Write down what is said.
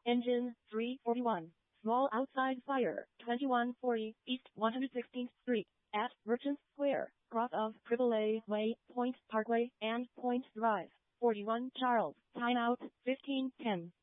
Engine 341. Small outside fire, 2140 East 116th Street, at Merchant Square, cross of Privilege Way, Point Parkway, and Point Drive. 41 Charles, timeout, 1510.